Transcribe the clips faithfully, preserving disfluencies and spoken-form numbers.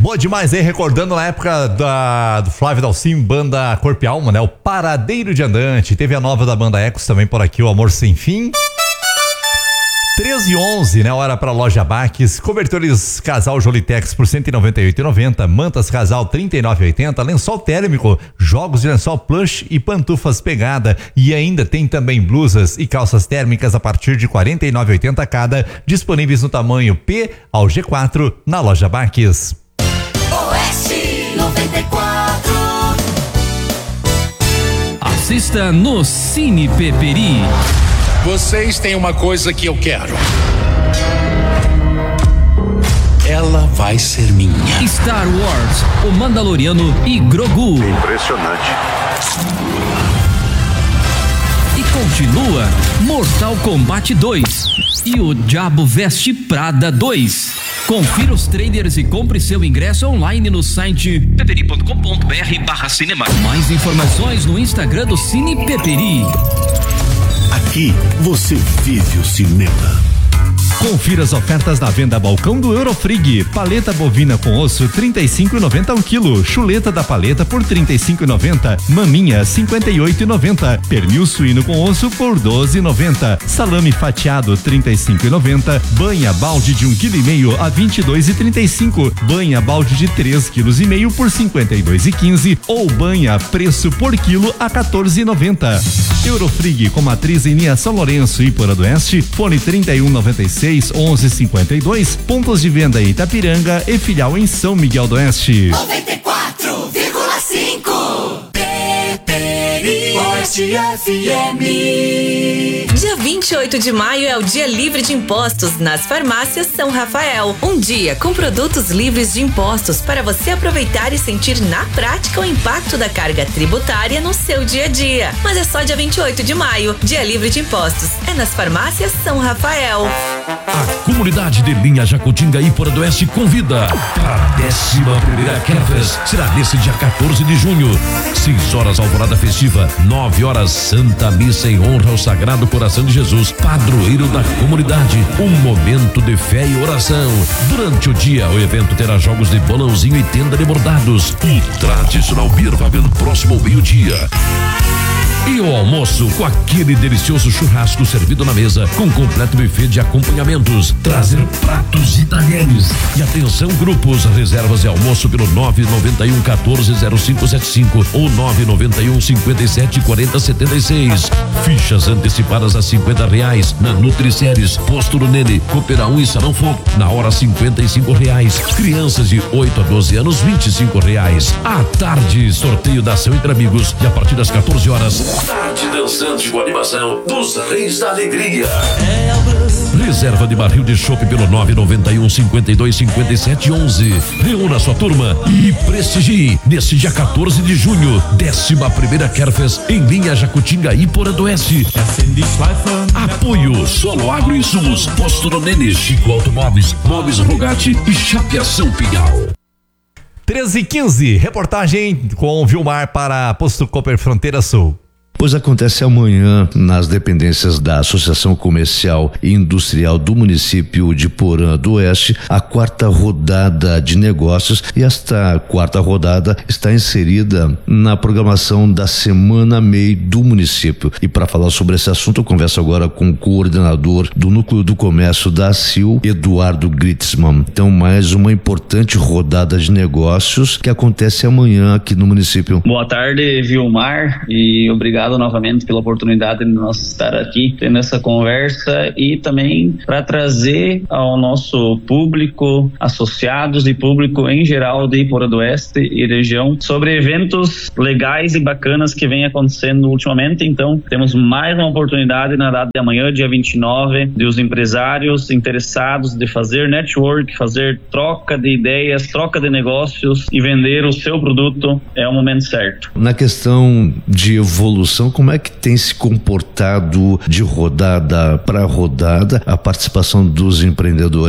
Boa demais aí, recordando na época da, do Flávio Dalcin, banda Corpo e Alma, né? O Paradeiro de Andante. Teve a nova da banda Ecos também por aqui, o Amor Sem Fim. treze e onze, né? Hora pra Loja Baques. Cobertores Casal Jolitex por cento e noventa e oito reais e noventa centavos. Mantas Casal trinta e nove reais e oitenta centavos. Lençol térmico, jogos de lençol plush e pantufas pegada. E ainda tem também blusas e calças térmicas a partir de quarenta e nove reais e oitenta centavos cada. Disponíveis no tamanho P ao G quatro na Loja Baques. Oeste noventa e quatro. Assista no Cine Peperi. Vocês têm uma coisa que eu quero. Ela vai ser minha. Star Wars, o Mandaloriano e Grogu. Impressionante. E continua Mortal Kombat dois e o Diabo Veste Prada dois. Confira os trailers e compre seu ingresso online no site peperi ponto com ponto br barra cinema. Mais informações no Instagram do Cine Peperi. Aqui você vive o cinema. Confira as ofertas na venda balcão do Eurofrig. Paleta bovina com osso trinta e cinco reais e noventa centavos o quilo. Chuleta da paleta por trinta e cinco reais e noventa centavos. Maminha cinquenta e oito reais e noventa centavos. Pernil suíno com osso por doze reais e noventa centavos. Salame fatiado trinta e cinco reais e noventa centavos. Banha balde de um quilo e meio a vinte e dois reais e trinta e cinco centavos. Banha balde de três quilos e meio por cinquenta e dois reais e quinze centavos. Ou banha preço por quilo a quatorze reais e noventa centavos. Eurofrig com matriz em linha São Lourenço e Ipora do Oeste. Fone trinta e um noventa e seis onze cinquenta e dois, pontos de venda em Itapiranga e filial em São Miguel do Oeste. noventa e quatro vírgula cinco Peperi Oeste F M. Dia vinte e oito de maio é o Dia Livre de Impostos nas farmácias São Rafael. Um dia com produtos livres de impostos para você aproveitar e sentir na prática o impacto da carga tributária no seu dia a dia. Mas é só dia vinte e oito de maio, Dia Livre de Impostos. É nas farmácias São Rafael. A comunidade de Linha Jacutinga e Ipora do Oeste convida para a décima primeira Kerfest. Será nesse dia quatorze de junho. seis horas alvorada festiva, nove horas Santa Missa em honra ao Sagrado Coração de Jesus, padroeiro da comunidade. Um momento de fé e oração. Durante o dia, o evento terá jogos de bolãozinho e tenda de bordados. O tradicional Beer Wagon próximo ao meio-dia. E o almoço com aquele delicioso churrasco servido na mesa com completo buffet de acompanhamentos. Trazer pratos e talheres. E atenção grupos, reservas de almoço pelo nove nove um um quatro zero cinco sete cinco ou nove nove um cinquenta e sete quarenta setenta e seis. Fichas antecipadas a cinquenta reais na Nutriceres, Posto do Nene, Coopera um e Salão Fogo. Na hora cinquenta e cinco reais. Crianças de oito a doze anos vinte e cinco reais. À tarde, sorteio da ação entre amigos e a partir das quatorze horas. Tarde dançante com animação dos Reis da Alegria. Reserva de barril de chopp pelo nove nove um cinquenta e dois cinquenta e sete onze. Reúna sua turma e prestigie nesse dia quatorze de junho, décima primeira Kerfest em Linha Jacutinga e Ipora do Oeste. Apoio Solo Agro Insumos, Posto do Nene, Chico Automóveis, Móveis Rogate e Chapeação Pinhal. treze e quinze, reportagem com Vilmar para Posto Cooper Fronteira Sul. Pois acontece amanhã nas dependências da Associação Comercial e Industrial do município de Porã do Oeste a quarta rodada de negócios, e esta quarta rodada está inserida na programação da Semana M E I do município. E para falar sobre esse assunto eu converso agora com o coordenador do Núcleo do Comércio da A C I L, Eduardo Gritzmann. Então, mais uma importante rodada de negócios que acontece amanhã aqui no município. Boa tarde, Vilmar, e obrigado novamente pela oportunidade de nós estar aqui tendo essa conversa e também para trazer ao nosso público, associados e público em geral de Ipora do Oeste e região sobre eventos legais e bacanas que vem acontecendo ultimamente. Então temos mais uma oportunidade na data de amanhã, dia vinte e nove, de os empresários interessados de fazer network, fazer troca de ideias, troca de negócios e vender o seu produto. É o momento certo. Na questão de evolução, como é que tem se comportado de rodada para rodada a participação dos empreendedores?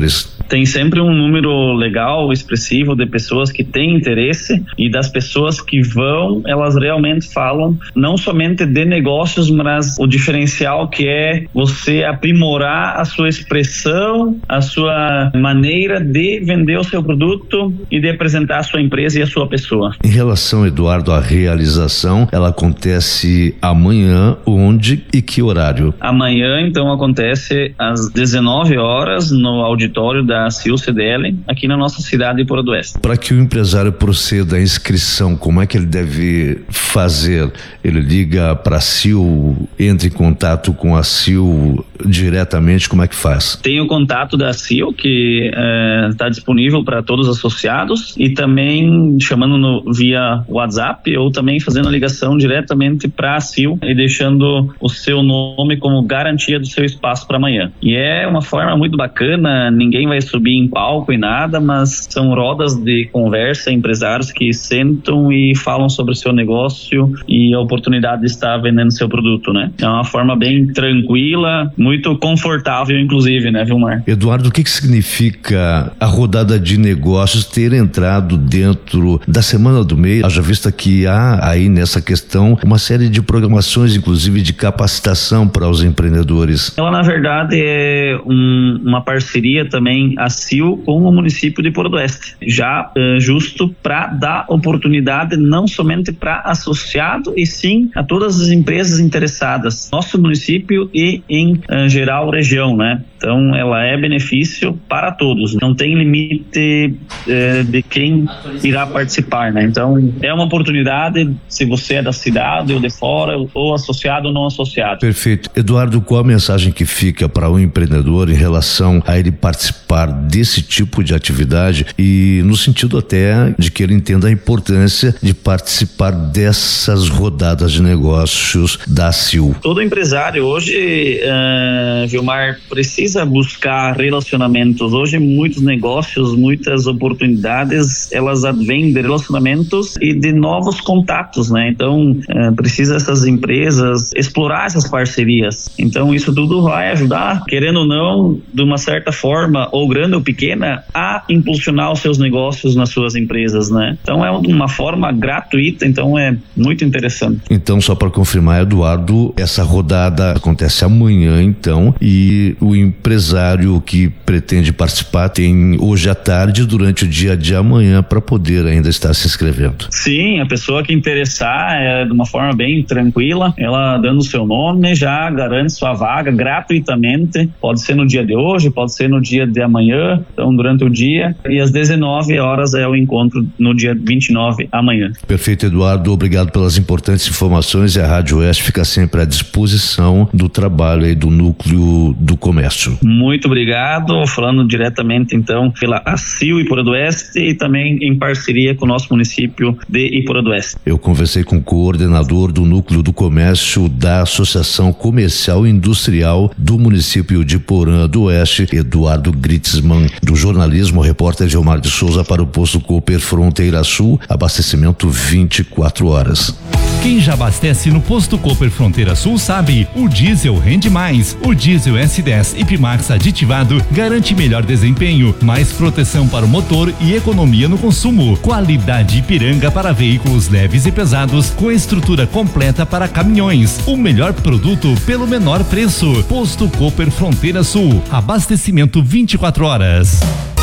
Tem sempre um número legal, expressivo de pessoas que têm interesse, e das pessoas que vão, elas realmente falam não somente de negócios, mas o diferencial que é você aprimorar a sua expressão, a sua maneira de vender o seu produto e de apresentar a sua empresa e a sua pessoa. Em relação, Eduardo, à realização, ela acontece amanhã, onde e que horário? Amanhã, então, acontece às dezenove horas no auditório da C I U C D L, aqui na nossa cidade de Porã do Oeste. Para que o empresário proceda à inscrição, como é que ele deve fazer? Ele liga para a C I U, entra em contato com a C I U diretamente, como é que faz? Tem o contato da C I U, que está é, disponível para todos os associados, e também chamando no, via WhatsApp, ou também fazendo a ligação diretamente para a C I U e deixando o seu nome como garantia do seu espaço para amanhã. E é uma forma muito bacana, ninguém vai subir em palco e nada, mas são rodas de conversa, empresários que sentam e falam sobre o seu negócio e a oportunidade de estar vendendo seu produto, né? É uma forma bem tranquila, muito confortável, inclusive, né, Vilmar? Eduardo, o que que significa a rodada de negócios ter entrado dentro da Semana do Mês, haja vista que há aí nessa questão uma série de programações, inclusive de capacitação para os empreendedores? Ela, na verdade, é um, uma parceria também, a C I U, com o município de Porã do Oeste, já é, justo para dar oportunidade não somente para associado, e sim a todas as empresas interessadas, nosso município e em é, geral região, né? Então ela é benefício para todos, não tem limite é, de quem irá participar, né? Então é uma oportunidade, se você é da cidade ou de fora, ou associado ou não associado. Perfeito. Eduardo, qual a mensagem que fica para o empreendedor em relação a ele participar desse tipo de atividade, e no sentido até de que ele entenda a importância de participar dessas rodadas de negócios da C I U? Todo empresário hoje, uh, Vilmar, precisa buscar relacionamentos. Hoje muitos negócios, muitas oportunidades, elas advêm de relacionamentos e de novos contatos, né? Então uh, precisa essas empresas explorar essas parcerias. Então isso tudo vai ajudar, querendo ou não, de uma certa forma, ou grande ou pequena, a impulsionar os seus negócios nas suas empresas, né? Então é uma forma gratuita, então é muito interessante. Então, só para confirmar, Eduardo, essa rodada acontece amanhã, então, e o empresário que pretende participar tem hoje à tarde, durante o dia de amanhã, para poder ainda estar se inscrevendo. Sim, a pessoa que interessar, é de uma forma bem tranquila, ela dando o seu nome, já garante sua vaga gratuitamente, pode ser no dia de hoje, pode ser no dia de amanhã, então durante o dia, e às dezenove horas é o encontro no dia vinte e nove, amanhã. Perfeito, Eduardo, obrigado pelas importantes informações, e a Rádio Oeste fica sempre à disposição do trabalho e do núcleo do comércio. Muito obrigado, falando diretamente então pela A C I U Iporã do Oeste e também em parceria com o nosso município de Iporã do Oeste. Eu conversei com o coordenador do núcleo do comércio da Associação Comercial e Industrial do município de Porã do Oeste, Eduardo Gritzmann. Do jornalismo, o repórter Gilmar de Souza para o posto Cooper Fronteira Sul, abastecimento vinte e quatro horas. Quem já abastece no posto Cooper Fronteira Sul sabe, o diesel rende mais. O diesel S dez Ipimax aditivado garante melhor desempenho, mais proteção para o motor e economia no consumo. Qualidade Ipiranga para veículos leves e pesados, com estrutura completa para caminhões. O melhor produto pelo menor preço. Posto Cooper Fronteira Sul, abastecimento vinte e quatro horas.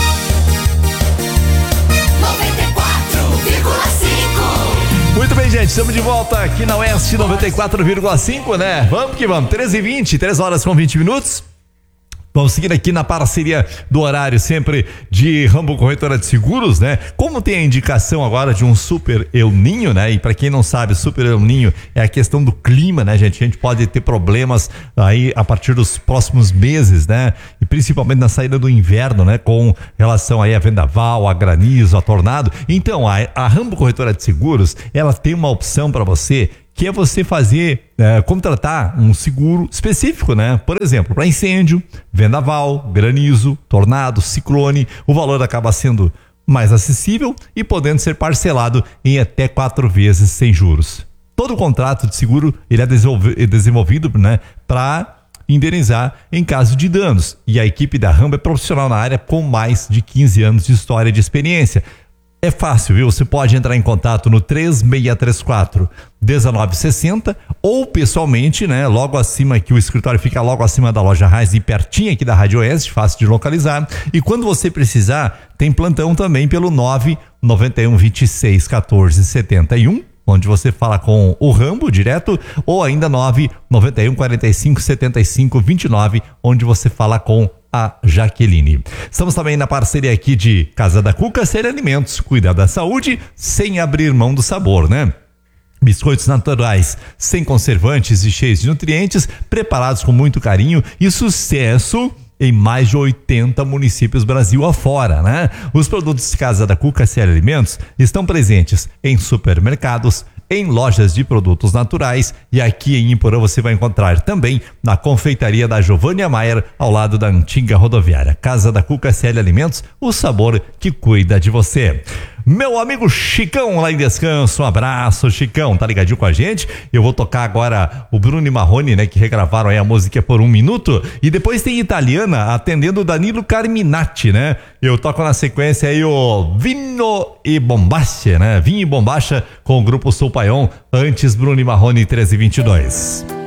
Muito bem, gente, estamos de volta aqui na Oeste noventa e quatro vírgula cinco, né? Vamos que vamos, treze e vinte, três horas com vinte minutos. Vamos seguir aqui na parceria do horário sempre de Rambo Corretora de Seguros, né? Como tem a indicação agora de um super El Ninho, né? E para quem não sabe, super El Ninho é a questão do clima, né, gente? A gente pode ter problemas aí a partir dos próximos meses, né? E principalmente na saída do inverno, né? Com relação aí a vendaval, a granizo, a tornado. Então, a, a Rambo Corretora de Seguros, ela tem uma opção para você, que é você fazer, é, contratar um seguro específico, né? Por exemplo, para incêndio, vendaval, granizo, tornado, ciclone, o valor acaba sendo mais acessível e podendo ser parcelado em até quatro vezes sem juros. Todo contrato de seguro, ele é desenvolvido, né, para indenizar em caso de danos. E a equipe da Rambo é profissional na área com mais de quinze anos de história de experiência. É fácil, viu? Você pode entrar em contato no três seis três quatro, um nove seis zero ou pessoalmente, né? Logo acima aqui, o escritório fica logo acima da loja Raiz e pertinho aqui da Rádio Oeste, fácil de localizar. E quando você precisar, tem plantão também pelo nove nove um, vinte e seis, quatorze, setenta e um, onde você fala com o Rambo direto, ou ainda nove nove um, quarenta e cinco, setenta e cinco, vinte e nove, onde você fala com a Jaqueline. Estamos também na parceria aqui de Casa da Cuca, Ser Alimentos, cuidar da saúde sem abrir mão do sabor, né? Biscoitos naturais, sem conservantes e cheios de nutrientes, preparados com muito carinho e sucesso em mais de oitenta municípios Brasil afora, né? Os produtos de Casa da Cuca, Ser Alimentos estão presentes em supermercados, em lojas de produtos naturais e aqui em Iporã você vai encontrar também na confeitaria da Giovânia Maier, ao lado da antiga rodoviária. Casa da Cuca, C L Alimentos, o sabor que cuida de você. Meu amigo Chicão lá em Descanso, um abraço, Chicão, tá ligadinho com a gente? Eu vou tocar agora o Bruno e Marrone, né, que regravaram aí a música por um minuto, e depois tem Italiana atendendo o Danilo Carminati, né? Eu toco na sequência aí o Vino e Bombacha, né? Vinho e Bombacha com o grupo Sul Paion, antes Bruno e Marrone treze e vinte e dois.